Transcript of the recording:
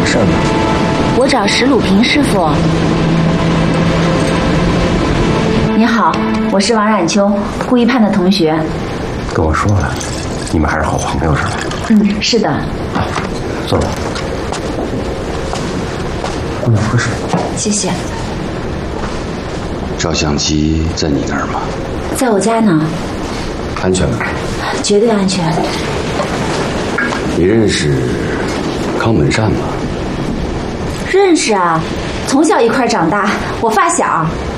事吗？ 我找石鲁平师傅。你好，我是王冉秋，顾一盼的同学。 跟我说了，你们还是好朋友是吧？ 嗯，是的。 坐吧。姑娘喝水。 谢谢。 照相机在你那儿吗？ 在我家呢。 安全吗？ 绝对安全。 你认识康本善吗？ 认识啊，从小一块长大，我发小。